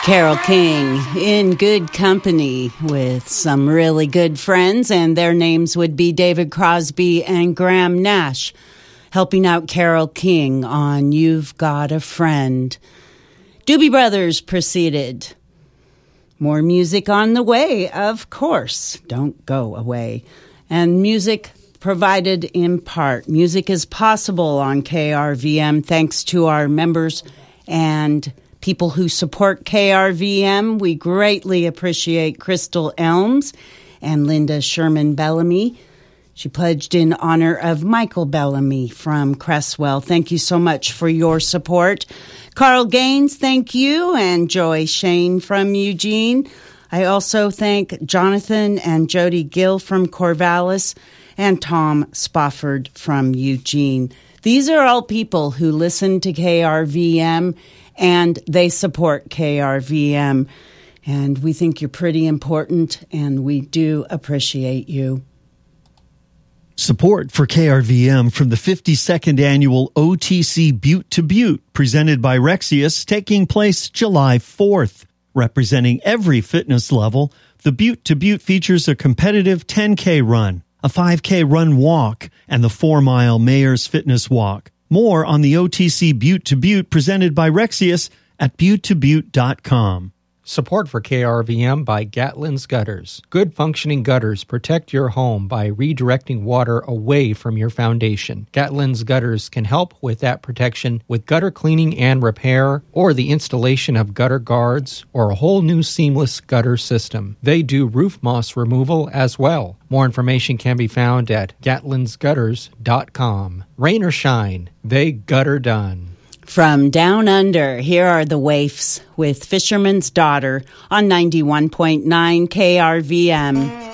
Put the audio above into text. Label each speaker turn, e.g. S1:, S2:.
S1: Carole King in good company with some really good friends, and their names would be David Crosby and Graham Nash, helping out Carole King on You've Got a Friend. Doobie Brothers proceeded. More music on the way, of course. Don't go away. And music provided in part. Music is possible on KRVM thanks to our members and people who support KRVM. We greatly appreciate Crystal Elms and Linda Sherman Bellamy. She pledged in honor of Michael Bellamy from Cresswell. Thank you so much for your support. Carl Gaines, thank you, and Joy Shane from Eugene. I also thank Jonathan and Jody Gill from Corvallis and Tom Spofford from Eugene. These are all people who listen to KRVM and they support KRVM. And we think you're pretty important, and we do appreciate you.
S2: Support for KRVM from the 52nd Annual OTC Butte to Butte, presented by Rexius, taking place July 4th. Representing every fitness level, the Butte to Butte features a competitive 10K run, a 5K run walk, and the 4-mile Mayor's Fitness Walk. More on the OTC Butte to Butte presented by Rexius at buttetobutte.com.
S3: Support for KRVM by Gatlin's Gutters. Good functioning gutters protect your home by redirecting water away from your foundation. Gatlin's Gutters can help with that protection with gutter cleaning and repair, or the installation of gutter guards, or a whole new seamless gutter system. They do roof moss removal as well. More information can be found at gatlinsgutters.com. Rain or shine, they gutter done.
S1: From Down Under, here are the Waifs with Fisherman's Daughter on 91.9 KRVM.